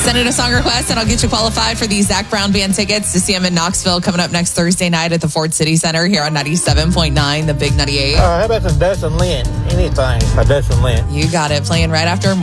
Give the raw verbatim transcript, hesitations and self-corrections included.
Send in a song request and I'll get you qualified for the Zach Brown Band tickets to see him in Knoxville coming up next Thursday night at the Ford City Center here on ninety-seven point nine, the Big ninety-eight. Uh, how about some Dustin Lynn? Anything by Dustin Lynn. You got it. Playing right after